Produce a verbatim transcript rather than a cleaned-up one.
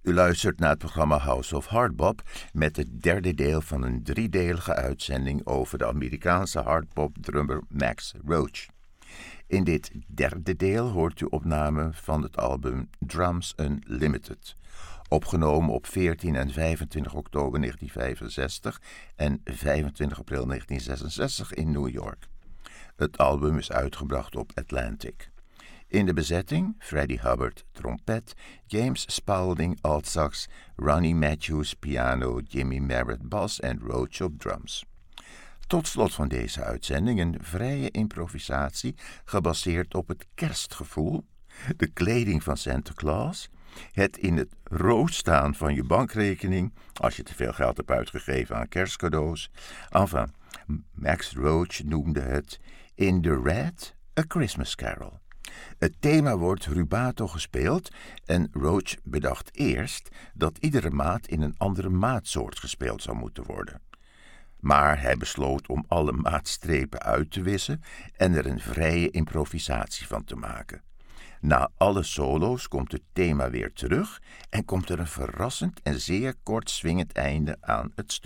U luistert naar het programma House of Hardbop met het derde deel van een driedelige uitzending over de Amerikaanse hardbop-drummer Max Roach. In dit derde deel hoort u opnamen van het album Drums Unlimited, opgenomen op veertien en vijfentwintig oktober negentien vijfenzestig en vijfentwintig april negentien zesenzestig in New York. Het album is uitgebracht op Atlantic. In de bezetting Freddie Hubbard trompet, James Spalding altsax, Ronnie Matthews piano, Jimmy Merritt bas en Roach op drums. Tot slot van deze uitzending een vrije improvisatie gebaseerd op het kerstgevoel, de kleding van Santa Claus, het in het rood staan van je bankrekening als je te veel geld hebt uitgegeven aan kerstcadeaus. Enfin, Max Roach noemde het In the Red, A Christmas Carol. Het thema wordt rubato gespeeld en Roach bedacht eerst dat iedere maat in een andere maatsoort gespeeld zou moeten worden. Maar hij besloot om alle maatstrepen uit te wissen en er een vrije improvisatie van te maken. Na alle solo's komt het thema weer terug en komt er een verrassend en zeer kort swingend einde aan het stuk.